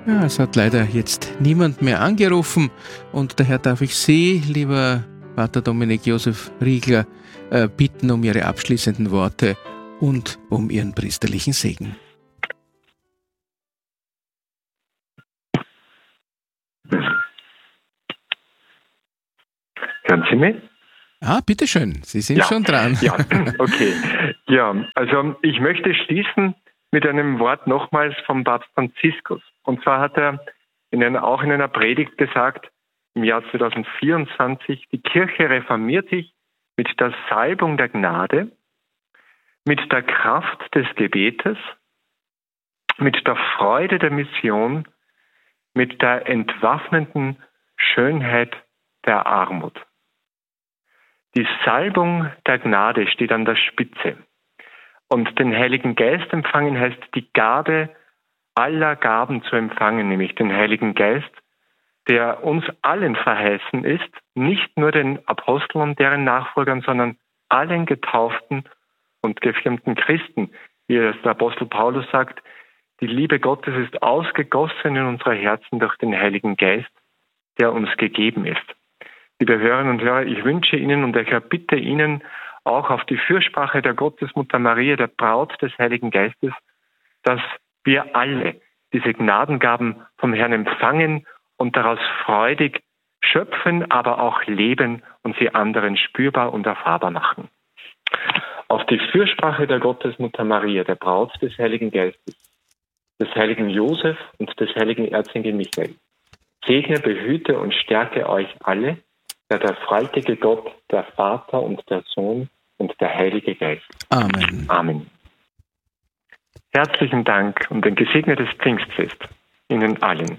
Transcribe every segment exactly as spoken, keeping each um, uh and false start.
Ja, es hat leider jetzt niemand mehr angerufen und daher darf ich Sie, lieber Pater Dominik Josef Riegler, äh, bitten um Ihre abschließenden Worte und um Ihren priesterlichen Segen. Hören Sie mich? Ah, bitteschön, Sie sind ja. schon dran. Ja, okay. Ja, also ich möchte schließen mit einem Wort nochmals vom Papst Franziskus. Und zwar hat er in einer, auch in einer Predigt gesagt, im Jahr zwanzig vierundzwanzig, die Kirche reformiert sich mit der Salbung der Gnade, mit der Kraft des Gebetes, mit der Freude der Mission, mit der entwaffnenden Schönheit der Armut. Die Salbung der Gnade steht an der Spitze. Und den Heiligen Geist empfangen heißt, die Gabe aller Gaben zu empfangen, nämlich den Heiligen Geist, der uns allen verheißen ist, nicht nur den Aposteln und deren Nachfolgern, sondern allen getauften und gefirmten Christen. Wie es der Apostel Paulus sagt, die Liebe Gottes ist ausgegossen in unsere Herzen durch den Heiligen Geist, der uns gegeben ist. Liebe Hörerinnen und Hörer, ich wünsche Ihnen und ich erbitte Ihnen auch auf die Fürsprache der Gottesmutter Maria, der Braut des Heiligen Geistes, dass wir alle diese Gnadengaben vom Herrn empfangen und daraus freudig schöpfen, aber auch leben und sie anderen spürbar und erfahrbar machen. Auf die Fürsprache der Gottesmutter Maria, der Braut des Heiligen Geistes, des heiligen Josef und des heiligen Erzengel Michael, segne, behüte und stärke euch alle, der dreifaltige Gott, der Vater und der Sohn und der Heilige Geist. Amen. Amen. Herzlichen Dank und ein gesegnetes Pfingstfest Ihnen allen.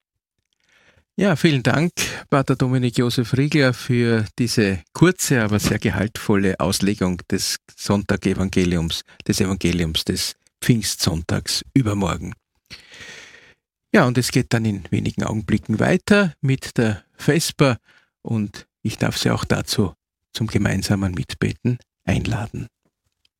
Ja, vielen Dank, Pater Dominik Josef Riegler, für diese kurze, aber sehr gehaltvolle Auslegung des Sonntag-Evangeliums, des Evangeliums des Pfingstsonntags übermorgen. Ja, und es geht dann in wenigen Augenblicken weiter mit der Vesper und ich darf Sie auch dazu zum gemeinsamen Mitbeten einladen.